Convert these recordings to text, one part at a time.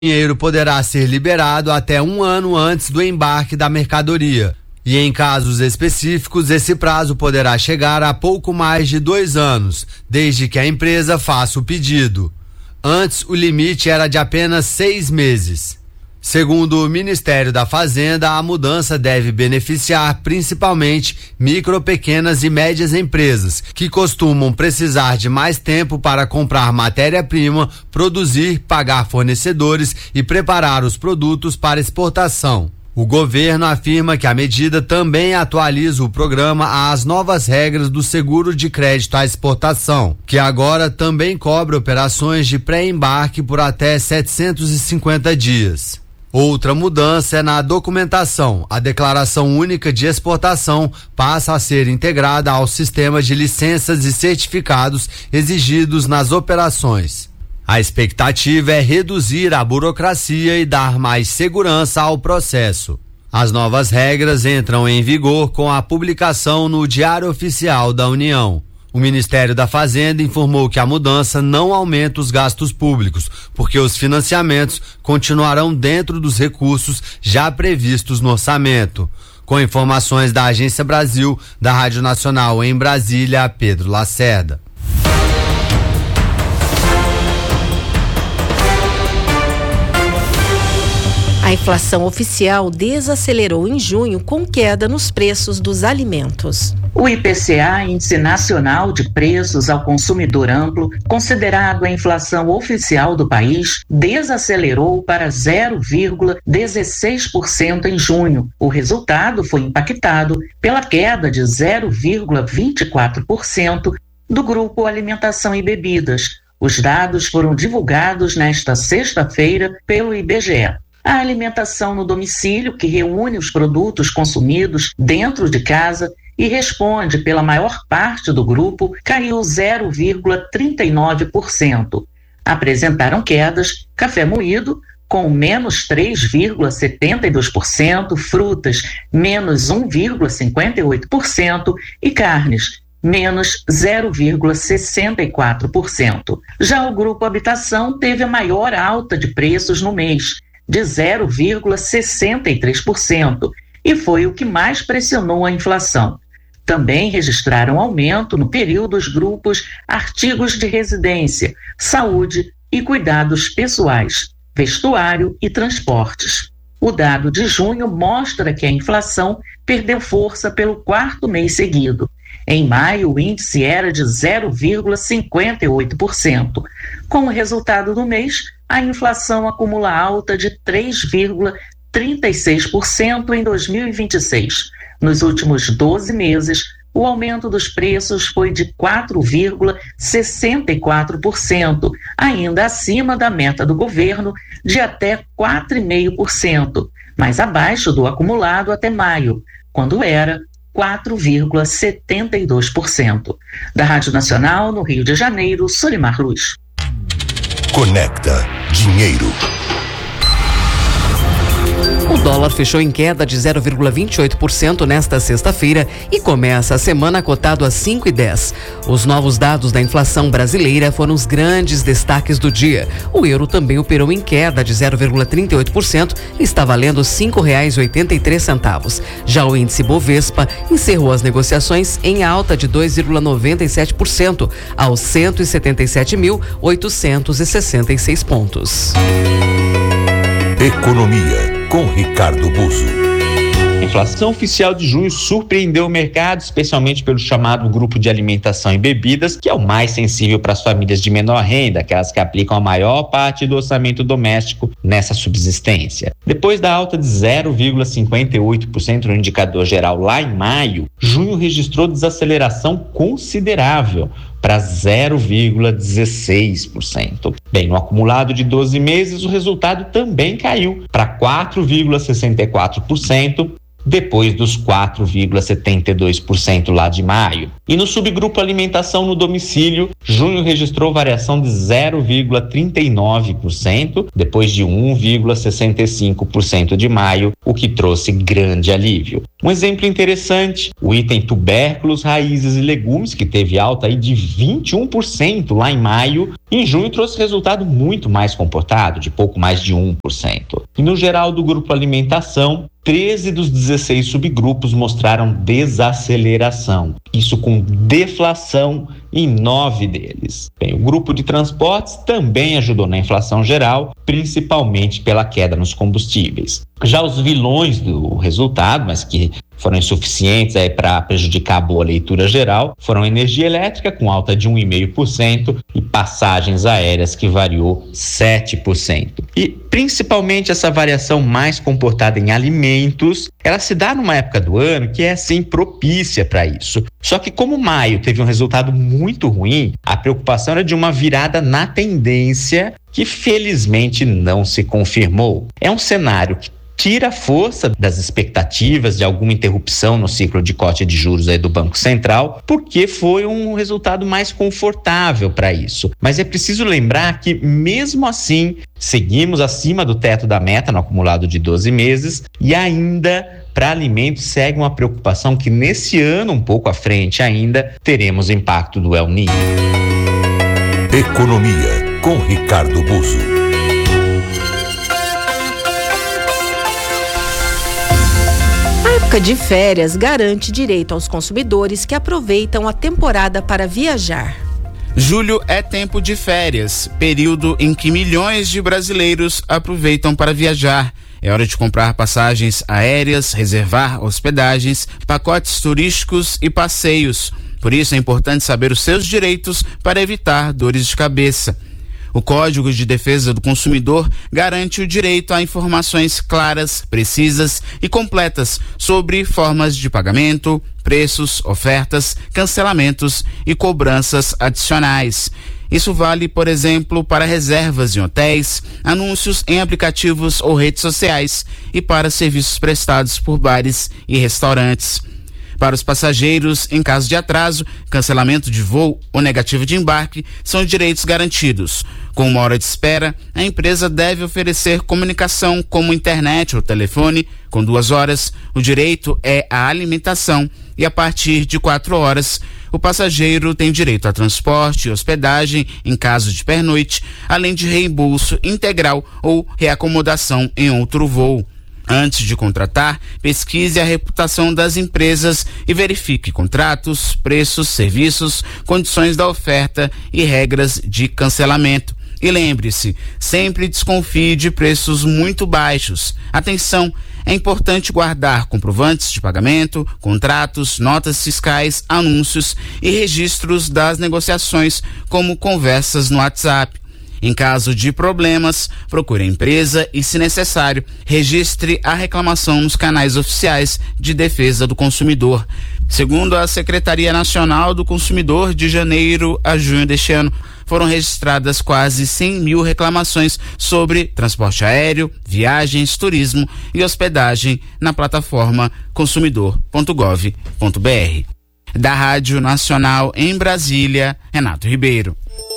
dinheiro poderá ser liberado até 1 ano antes do embarque da mercadoria. E em casos específicos, esse prazo poderá chegar a pouco mais de 2 anos, desde que a empresa faça o pedido. Antes, o limite era de apenas 6 meses. Segundo o Ministério da Fazenda, a mudança deve beneficiar principalmente micro, pequenas e médias empresas, que costumam precisar de mais tempo para comprar matéria-prima, produzir, pagar fornecedores e preparar os produtos para exportação. O governo afirma que a medida também atualiza o programa às novas regras do seguro de crédito à exportação, que agora também cobre operações de pré-embarque por até 750 dias. Outra mudança é na documentação. A Declaração Única de Exportação passa a ser integrada ao sistema de licenças e certificados exigidos nas operações. A expectativa é reduzir a burocracia e dar mais segurança ao processo. As novas regras entram em vigor com a publicação no Diário Oficial da União. O Ministério da Fazenda informou que a mudança não aumenta os gastos públicos, porque os financiamentos continuarão dentro dos recursos já previstos no orçamento. Com informações da Agência Brasil, da Rádio Nacional em Brasília, Pedro Lacerda. A inflação oficial desacelerou em junho com queda nos preços dos alimentos. O IPCA, Índice Nacional de Preços ao Consumidor Amplo, considerado a inflação oficial do país, desacelerou para 0,16% em junho. O resultado foi impactado pela queda de 0,24% do grupo Alimentação e Bebidas. Os dados foram divulgados nesta sexta-feira pelo IBGE. A alimentação no domicílio, que reúne os produtos consumidos dentro de casa e responde pela maior parte do grupo, caiu 0,39%. Apresentaram quedas café moído, com menos 3,72%, frutas, menos 1,58% e carnes, menos 0,64%. Já o grupo habitação teve a maior alta de preços no mês, de 0,63%, e foi o que mais pressionou a inflação. Também registraram aumento no período os grupos artigos de residência, saúde e cuidados pessoais, vestuário e transportes. O dado de junho mostra que a inflação perdeu força pelo 4º mês seguido. Em maio, o índice era de 0,58%. Com o resultado do mês, a inflação acumula alta de 3,36% em 2026. Nos últimos 12 meses, o aumento dos preços foi de 4,64%, ainda acima da meta do governo de até 4,5%, mas abaixo do acumulado até maio, quando era 4,72%. Da Rádio Nacional, no Rio de Janeiro, Solimar Luz. Conecta Dinheiro. O dólar fechou em queda de 0,28% nesta sexta-feira e começa a semana cotado a 5,10. Os novos dados da inflação brasileira foram os grandes destaques do dia. O euro também operou em queda de 0,38% e está valendo R$ 5,83. Já o índice Bovespa encerrou as negociações em alta de 2,97% aos 177.866 pontos. Economia, com Ricardo Buzzo. A inflação oficial de junho surpreendeu o mercado, especialmente pelo chamado grupo de alimentação e bebidas, que é o mais sensível para as famílias de menor renda, aquelas que aplicam a maior parte do orçamento doméstico nessa subsistência. Depois da alta de 0,58% no indicador geral lá em maio, junho registrou desaceleração considerável para 0,16%. Bem, no acumulado de 12 meses, o resultado também caiu para 4,64%, depois dos 4,72% lá de maio. E no subgrupo alimentação no domicílio, junho registrou variação de 0,39%, depois de 1,65% de maio, o que trouxe grande alívio. Um exemplo interessante, o item tubérculos, raízes e legumes, que teve alta aí de 21% lá em maio, em junho trouxe resultado muito mais comportado, de pouco mais de 1%. E no geral do grupo alimentação, 13 dos 16 subgrupos mostraram desaceleração, isso com deflação em 9 deles. Bem, o grupo de transportes também ajudou na inflação geral, principalmente pela queda nos combustíveis. Já os vilões do resultado, mas que foram insuficientes para prejudicar a boa leitura geral, foram energia elétrica, com alta de 1,5%, e passagens aéreas, que variou 7%. E principalmente essa variação mais comportada em alimentos, ela se dá numa época do ano que é assim propícia para isso. Só que como maio teve um resultado muito ruim, a preocupação era de uma virada na tendência que felizmente não se confirmou. É um cenário que tira a força das expectativas de alguma interrupção no ciclo de corte de juros aí do Banco Central, porque foi um resultado mais confortável para isso. Mas é preciso lembrar que, mesmo assim, seguimos acima do teto da meta no acumulado de 12 meses e ainda, para alimentos, segue uma preocupação que nesse ano, um pouco à frente ainda, teremos impacto do El Niño. Economia, com Ricardo Buzzo. A época de férias garante direito aos consumidores que aproveitam a temporada para viajar. Julho é tempo de férias, período em que milhões de brasileiros aproveitam para viajar. É hora de comprar passagens aéreas, reservar hospedagens, pacotes turísticos e passeios. Por isso é importante saber os seus direitos para evitar dores de cabeça. O Código de Defesa do Consumidor garante o direito a informações claras, precisas e completas sobre formas de pagamento, preços, ofertas, cancelamentos e cobranças adicionais. Isso vale, por exemplo, para reservas em hotéis, anúncios em aplicativos ou redes sociais e para serviços prestados por bares e restaurantes. Para os passageiros, em caso de atraso, cancelamento de voo ou negativo de embarque, são direitos garantidos. Com 1 hora de espera, a empresa deve oferecer comunicação como internet ou telefone. Com 2 horas, o direito é a alimentação e a partir de 4 horas, o passageiro tem direito a transporte e hospedagem em caso de pernoite, além de reembolso integral ou reacomodação em outro voo. Antes de contratar, pesquise a reputação das empresas e verifique contratos, preços, serviços, condições da oferta e regras de cancelamento. E lembre-se, sempre desconfie de preços muito baixos. Atenção, é importante guardar comprovantes de pagamento, contratos, notas fiscais, anúncios e registros das negociações, como conversas no WhatsApp. Em caso de problemas, procure a empresa e, se necessário, registre a reclamação nos canais oficiais de defesa do consumidor. Segundo a Secretaria Nacional do Consumidor, de janeiro a junho deste ano, foram registradas quase 100 mil reclamações sobre transporte aéreo, viagens, turismo e hospedagem na plataforma consumidor.gov.br. Da Rádio Nacional em Brasília, Renato Ribeiro.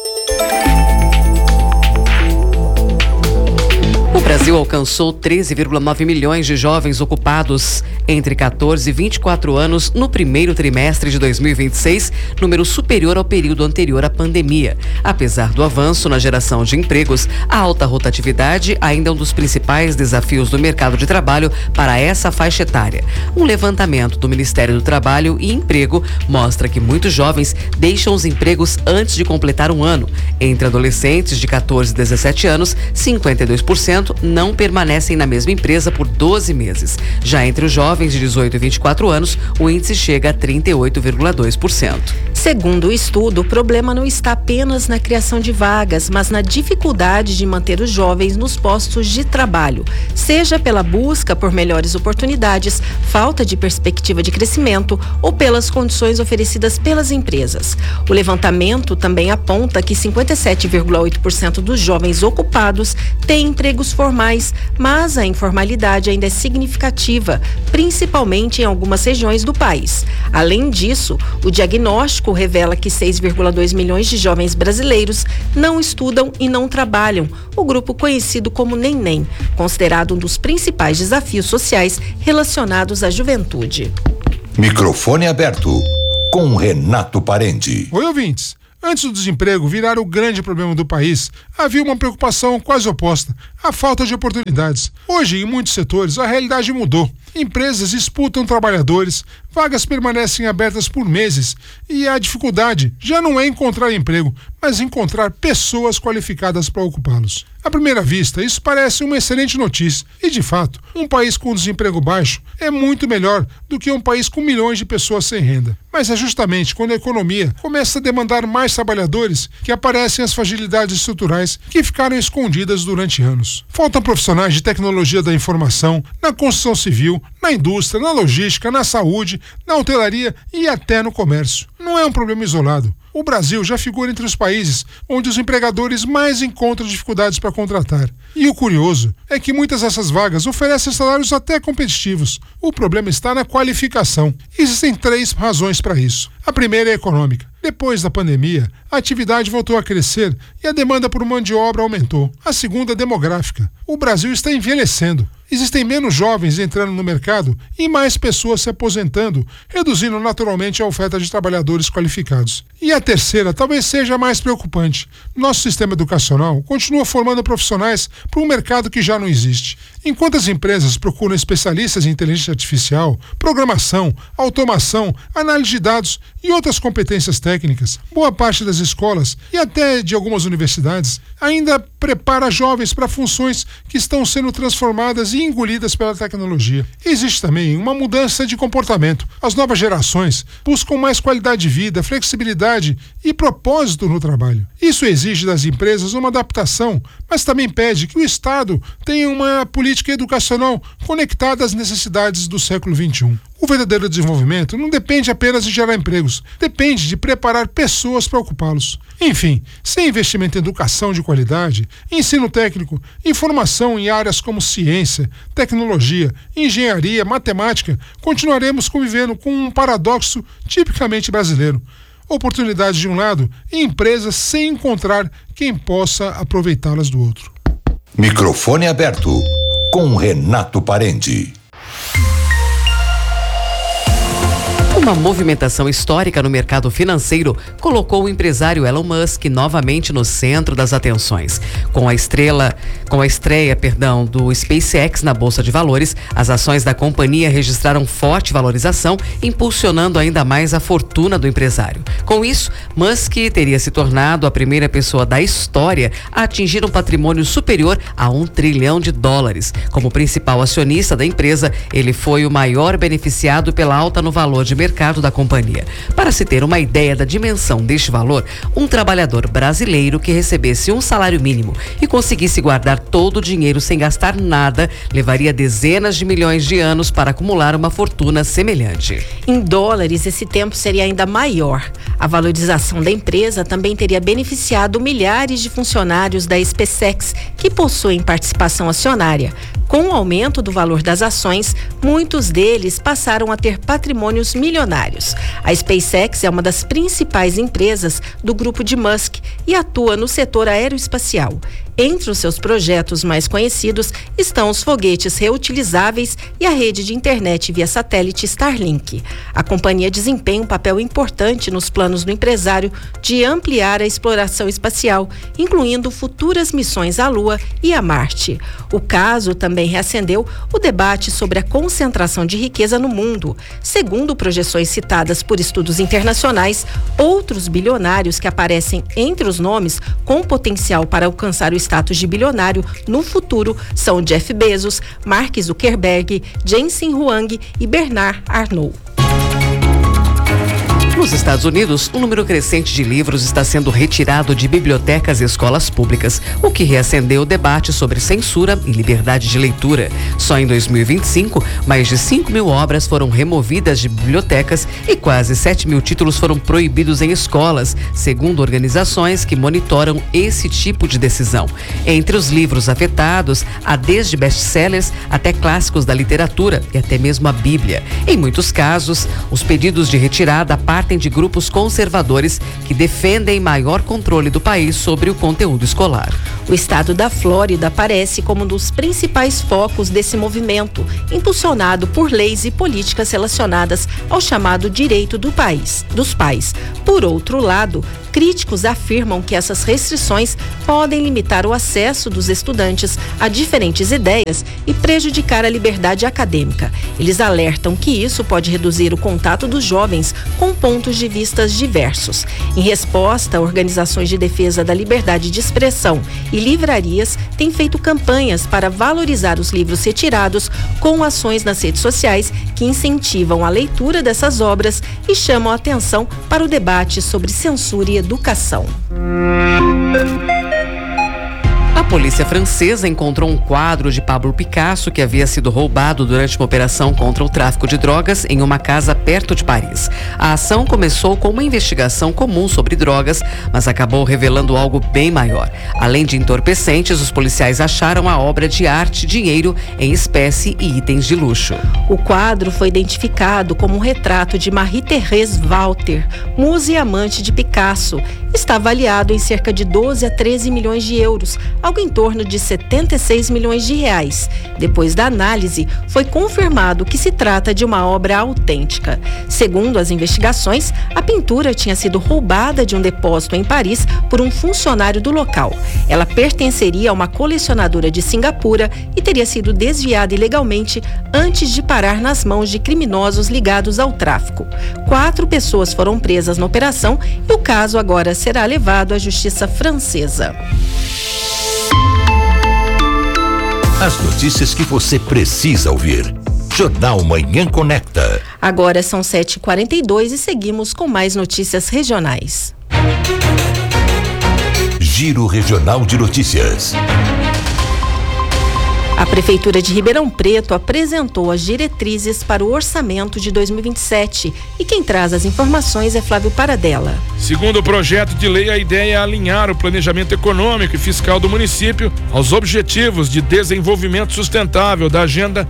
O Brasil alcançou 13,9 milhões de jovens ocupados entre 14 e 24 anos no primeiro trimestre de 2026, número superior ao período anterior à pandemia. Apesar do avanço na geração de empregos, a alta rotatividade ainda é um dos principais desafios do mercado de trabalho para essa faixa etária. Um levantamento do Ministério do Trabalho e Emprego mostra que muitos jovens deixam os empregos antes de completar um ano. Entre adolescentes de 14 e 17 anos, 52% não permanecem na mesma empresa por 12 meses. Já entre os jovens de 18 e 24 anos, o índice chega a 38,2%. Segundo o estudo, o problema não está apenas na criação de vagas, mas na dificuldade de manter os jovens nos postos de trabalho, seja pela busca por melhores oportunidades, falta de perspectiva de crescimento ou pelas condições oferecidas pelas empresas. O levantamento também aponta que 57,8% dos jovens ocupados têm empregos formais formais, mas a informalidade ainda é significativa, principalmente em algumas regiões do país. Além disso, o diagnóstico revela que 6,2 milhões de jovens brasileiros não estudam e não trabalham, o grupo conhecido como Neném, considerado um dos principais desafios sociais relacionados à juventude. Microfone aberto com Renato Parente. Oi, ouvintes. Antes do desemprego virar o grande problema do país, havia uma preocupação quase oposta, a falta de oportunidades. Hoje, em muitos setores, a realidade mudou. Empresas disputam trabalhadores, vagas permanecem abertas por meses e a dificuldade já não é encontrar emprego, mas encontrar pessoas qualificadas para ocupá-los. À primeira vista, isso parece uma excelente notícia e, de fato, um país com desemprego baixo é muito melhor do que um país com milhões de pessoas sem renda. Mas é justamente quando a economia começa a demandar mais trabalhadores que aparecem as fragilidades estruturais que ficaram escondidas durante anos. Faltam profissionais de tecnologia da informação, na construção civil, na indústria, na logística, na saúde, na hotelaria e até no comércio. Não é um problema isolado. O Brasil já figura entre os países onde os empregadores mais encontram dificuldades para contratar. E o curioso é que muitas dessas vagas oferecem salários até competitivos. O problema está na qualificação. Existem 3 razões para isso. A primeira é econômica. Depois da pandemia, a atividade voltou a crescer e a demanda por mão de obra aumentou. A segunda é demográfica. O Brasil está envelhecendo. Existem menos jovens entrando no mercado e mais pessoas se aposentando, reduzindo naturalmente a oferta de trabalhadores qualificados. E a terceira talvez seja a mais preocupante. Nosso sistema educacional continua formando profissionais para um mercado que já não existe. Enquanto as empresas procuram especialistas em inteligência artificial, programação, automação, análise de dados e outras competências técnicas, boa parte das escolas e até de algumas universidades ainda prepara jovens para funções que estão sendo transformadas e engolidas pela tecnologia. Existe também uma mudança de comportamento. As novas gerações buscam mais qualidade de vida, flexibilidade e propósito no trabalho. Isso exige das empresas uma adaptação, mas também pede que o Estado tenha uma política educacional conectada às necessidades do século XXI. O verdadeiro desenvolvimento não depende apenas de gerar empregos, depende de preparar pessoas para ocupá-los. Enfim, sem investimento em educação de qualidade, ensino técnico, informação em áreas como ciência, tecnologia, engenharia, matemática, continuaremos convivendo com um paradoxo tipicamente brasileiro. Oportunidades de um lado e empresas sem encontrar quem possa aproveitá-las do outro. Microfone aberto com Renato Parente. Uma movimentação histórica no mercado financeiro colocou o empresário Elon Musk novamente no centro das atenções. Com a estreia do SpaceX na Bolsa de Valores, as ações da companhia registraram forte valorização, impulsionando ainda mais a fortuna do empresário. Com isso, Musk teria se tornado a primeira pessoa da história a atingir um patrimônio superior a $1 trilhão. Como principal acionista da empresa, ele foi o maior beneficiado pela alta no valor de mercado da companhia. Para se ter uma ideia da dimensão deste valor, um trabalhador brasileiro que recebesse um salário mínimo e conseguisse guardar todo o dinheiro sem gastar nada, levaria dezenas de milhões de anos para acumular uma fortuna semelhante. Em dólares, esse tempo seria ainda maior. A valorização da empresa também teria beneficiado milhares de funcionários da SpaceX, que possuem participação acionária. Com o aumento do valor das ações, muitos deles passaram a ter patrimônios milionários. A SpaceX é uma das principais empresas do grupo de Musk e atua no setor aeroespacial. Entre os seus projetos mais conhecidos estão os foguetes reutilizáveis e a rede de internet via satélite Starlink. A companhia desempenha um papel importante nos planos do empresário de ampliar a exploração espacial, incluindo futuras missões à Lua e a Marte. O caso também reacendeu o debate sobre a concentração de riqueza no mundo. Segundo projeções citadas por estudos internacionais, outros bilionários que aparecem entre os nomes com potencial para alcançar o status de bilionário no futuro são Jeff Bezos, Mark Zuckerberg, Jensen Huang e Bernard Arnault. Nos Estados Unidos, um número crescente de livros está sendo retirado de bibliotecas e escolas públicas, o que reacendeu o debate sobre censura e liberdade de leitura. Só em 2025, mais de 5.000 obras foram removidas de bibliotecas e quase 7.000 títulos foram proibidos em escolas, segundo organizações que monitoram esse tipo de decisão. Entre os livros afetados, há desde best-sellers até clássicos da literatura e até mesmo a Bíblia. Em muitos casos, os pedidos de retirada partem de grupos conservadores que defendem maior controle do país sobre o conteúdo escolar. O estado da Flórida aparece como um dos principais focos desse movimento, impulsionado por leis e políticas relacionadas ao chamado direito dos pais. Por outro lado, críticos afirmam que essas restrições podem limitar o acesso dos estudantes a diferentes ideias e prejudicar a liberdade acadêmica. Eles alertam que isso pode reduzir o contato dos jovens com pontos de vista diversos. Em resposta, organizações de defesa da liberdade de expressão e livrarias têm feito campanhas para valorizar os livros retirados, com ações nas redes sociais que incentivam a leitura dessas obras e chamam a atenção para o debate sobre censura e educação. A polícia francesa encontrou um quadro de Pablo Picasso que havia sido roubado durante uma operação contra o tráfico de drogas em uma casa perto de Paris. A ação começou com uma investigação comum sobre drogas, mas acabou revelando algo bem maior. Além de entorpecentes, os policiais acharam a obra de arte, dinheiro em espécie e itens de luxo. O quadro foi identificado como um retrato de Marie-Thérèse Walter, musa e amante de Picasso. Está avaliado em cerca de 12 a 13 milhões de euros, algo em torno de 76 milhões de reais. Depois da análise, foi confirmado que se trata de uma obra autêntica. Segundo as investigações, a pintura tinha sido roubada de um depósito em Paris por um funcionário do local. Ela pertenceria a uma colecionadora de Singapura e teria sido desviada ilegalmente antes de parar nas mãos de criminosos ligados ao tráfico. 4 pessoas foram presas na operação e o caso agora será levado à justiça francesa. As notícias que você precisa ouvir. Jornal Manhã Conecta. Agora são 7h42 e seguimos com mais notícias regionais. Giro Regional de Notícias. A Prefeitura de Ribeirão Preto apresentou as diretrizes para o orçamento de 2027 e quem traz as informações é Flávio Paradella. Segundo o projeto de lei, a ideia é alinhar o planejamento econômico e fiscal do município aos objetivos de desenvolvimento sustentável da Agenda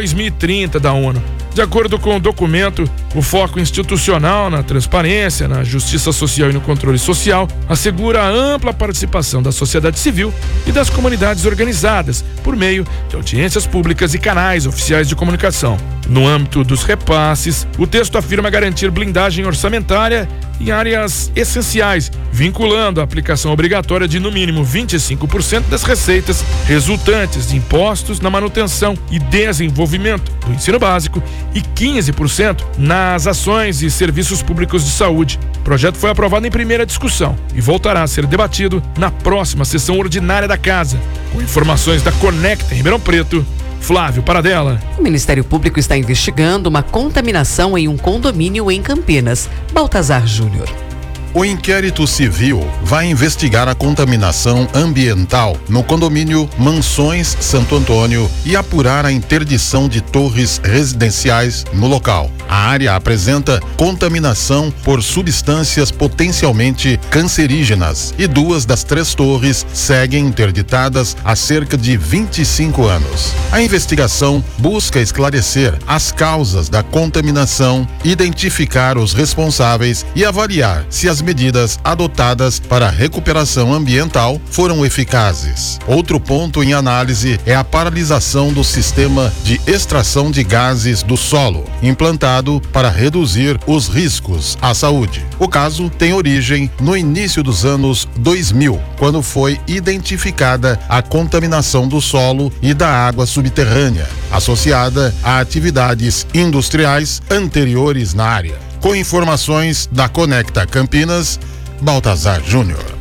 2030 da ONU. De acordo com o documento, o foco institucional na transparência, na justiça social e no controle social assegura a ampla participação da sociedade civil e das comunidades organizadas por meio de audiências públicas e canais oficiais de comunicação. No âmbito dos repasses, o texto afirma garantir blindagem orçamentária em áreas essenciais, vinculando a aplicação obrigatória de no mínimo 25% das receitas resultantes de impostos na manutenção e desenvolvimento do ensino básico e 15% nas ações e serviços públicos de saúde. O projeto foi aprovado em primeira discussão e voltará a ser debatido na próxima sessão ordinária da Casa. Com informações da Conecta em Ribeirão Preto, Flávio Paradella. O Ministério Público está investigando uma contaminação em um condomínio em Campinas. Baltazar Júnior. O inquérito civil vai investigar a contaminação ambiental no condomínio Mansões Santo Antônio e apurar a interdição de torres residenciais no local. A área apresenta contaminação por substâncias potencialmente cancerígenas e 2 das 3 torres seguem interditadas há cerca de 25 anos. A investigação busca esclarecer as causas da contaminação, identificar os responsáveis e avaliar se as medidas adotadas para a recuperação ambiental foram eficazes. Outro ponto em análise é a paralisação do sistema de extração de gases do solo, implantado para reduzir os riscos à saúde. O caso tem origem no início dos anos 2000, quando foi identificada a contaminação do solo e da água subterrânea, associada a atividades industriais anteriores na área. Com informações da Conecta Campinas, Baltazar Júnior.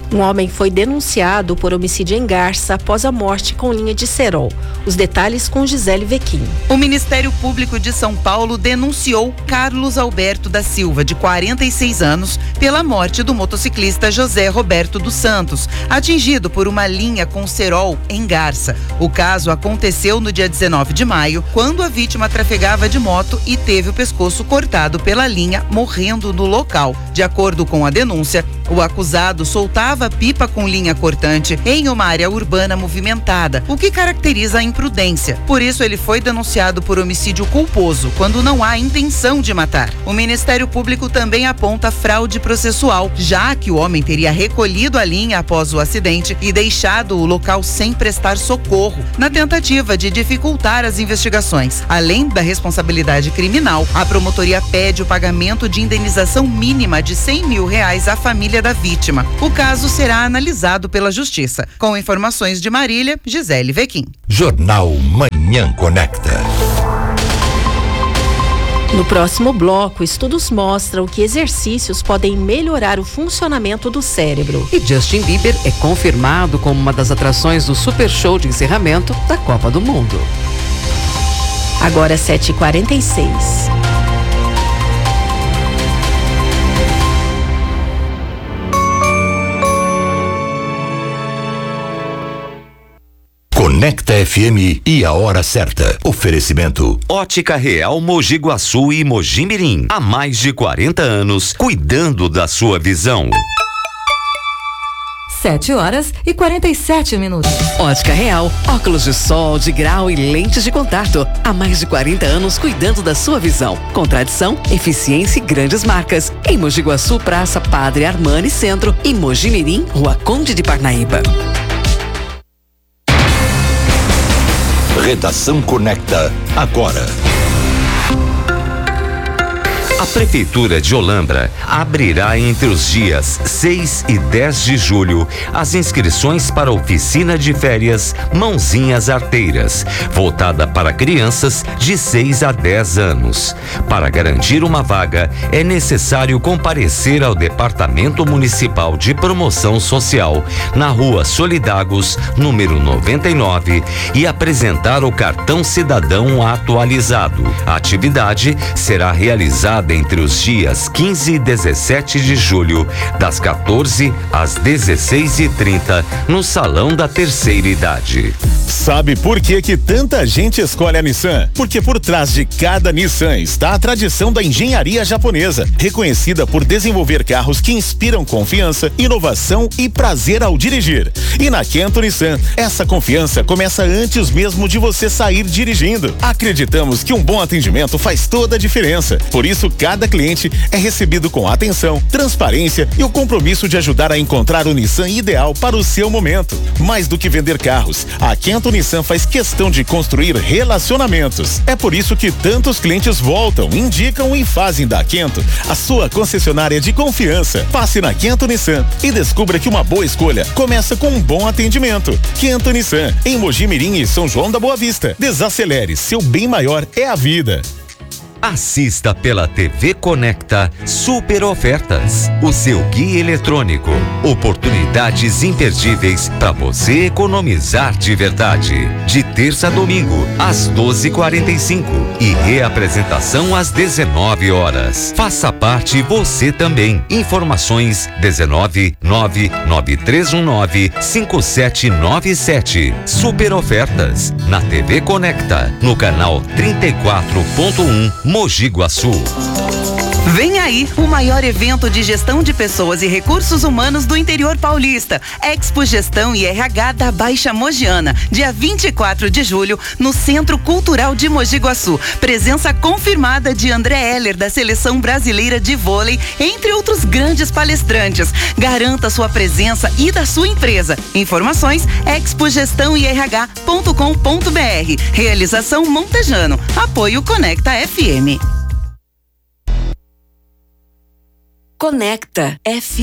Um homem foi denunciado por homicídio em Garça após a morte com linha de cerol. Os detalhes com Gisele Vequim. O Ministério Público de São Paulo denunciou Carlos Alberto da Silva, de 46 anos, pela morte do motociclista José Roberto dos Santos, atingido por uma linha com cerol em Garça. O caso aconteceu no dia 19 de maio, quando a vítima trafegava de moto e teve o pescoço cortado pela linha, morrendo no local. De acordo com a denúncia, o acusado soltava pipa com linha cortante em uma área urbana movimentada, o que caracteriza a imprudência. Por isso, ele foi denunciado por homicídio culposo, quando não há intenção de matar. O Ministério Público também aponta fraude processual, já que o homem teria recolhido a linha após o acidente e deixado o local sem prestar socorro, na tentativa de dificultar as investigações. Além da responsabilidade criminal, a promotoria pede o pagamento de indenização mínima de R$100 mil à família da vítima. O caso será analisado pela Justiça. Com informações de Marília, Gisele Vequim. Jornal Manhã Conecta. No próximo bloco, estudos mostram que exercícios podem melhorar o funcionamento do cérebro. E Justin Bieber é confirmado como uma das atrações do Super Show de encerramento da Copa do Mundo. Agora 7h46. Conecta FM e a hora certa. Oferecimento Ótica Real Mogi Guaçu e Mogi Mirim. Há mais de 40 anos, cuidando da sua visão. 7h47. Ótica Real, óculos de sol, de grau e lentes de contato. Há mais de 40 anos cuidando da sua visão. Com tradição, eficiência e grandes marcas. Em Mogi Guaçu, Praça Padre Armani Centro e Mogi Mirim, Rua Conde de Parnaíba. Redação Conecta agora. A Prefeitura de Olambra abrirá entre os dias 6 e 10 de julho as inscrições para a oficina de férias Mãozinhas Arteiras, voltada para crianças de 6 a 10 anos. Para garantir uma vaga, é necessário comparecer ao Departamento Municipal de Promoção Social, na Rua Solidagos, número 99, e apresentar o cartão cidadão atualizado. A atividade será realizada entre os dias 15 e 17 de julho, das 14 às 16h30, no Salão da Terceira Idade. Sabe por que tanta gente escolhe a Nissan? Porque por trás de cada Nissan está a tradição da engenharia japonesa, reconhecida por desenvolver carros que inspiram confiança, inovação e prazer ao dirigir. E na Kento Nissan, essa confiança começa antes mesmo de você sair dirigindo. Acreditamos que um bom atendimento faz toda a diferença. Por isso, cada cliente é recebido com atenção, transparência e o compromisso de ajudar a encontrar o Nissan ideal para o seu momento. Mais do que vender carros, a Kento Nissan faz questão de construir relacionamentos. É por isso que tantos clientes voltam, indicam e fazem da Kento a sua concessionária de confiança. Passe na Kento Nissan e descubra que uma boa escolha começa com um bom atendimento. Kento Nissan, em Mogi Mirim e São João da Boa Vista. Desacelere, seu bem maior é a vida. Assista pela TV Conecta Super Ofertas, o seu guia eletrônico. Oportunidades imperdíveis para você economizar de verdade. De terça a domingo, às 12h45 e reapresentação às 19 horas. Faça parte você também. Informações 19993195797. Super Ofertas na TV Conecta, no canal 34.1 Mogi Guaçu. Vem aí o maior evento de gestão de pessoas e recursos humanos do interior paulista. Expo Gestão e RH da Baixa Mogiana, dia 24 de julho, no Centro Cultural de Mogi Guaçu. Presença confirmada de André Heller, da Seleção Brasileira de Vôlei, entre outros grandes palestrantes. Garanta sua presença e da sua empresa. Informações expogestãoirh.com.br. Realização Montejano. Apoio Conecta FM. Conecta FM.